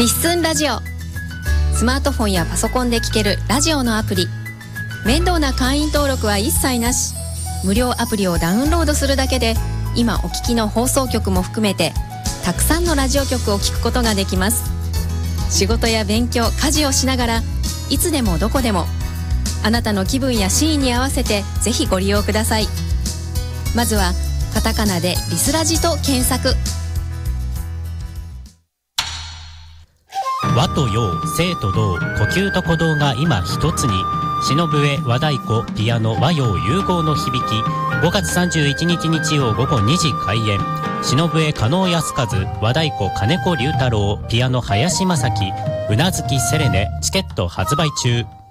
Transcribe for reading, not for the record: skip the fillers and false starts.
リッスンラジオ。スマートフォンやパソコンで聴けるラジオのアプリ。面倒な会員登録は一切なし。無料アプリをダウンロードするだけで今お聞きの放送局も含めてたくさんのラジオ局を聞くことができます。仕事や勉強、家事をしながらいつでもどこでもあなたの気分やシーンに合わせてぜひご利用ください。まずはカタカナでリスラジと検索。 和と洋、静と動、呼吸と鼓動が今一つに。篠笛、和太鼓、ピアノ、和洋融合の響き。5月31日日曜午後2時開演。篠笛、加納靖和、和太鼓、金子龍太郎、ピアノ、林正樹、うなずきセレネ。チケット発売中。